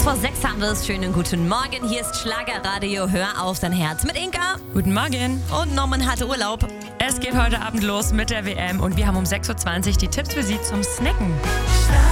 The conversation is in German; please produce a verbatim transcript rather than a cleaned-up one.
Kurz vor sechs haben wir es. Schönen guten Morgen. Hier ist Schlagerradio. Hör auf dein Herz mit Inka. Guten Morgen. Und Norman hatte Urlaub. Es geht heute Abend los mit der W M und wir haben um sechs Uhr zwanzig die Tipps für Sie zum Snacken.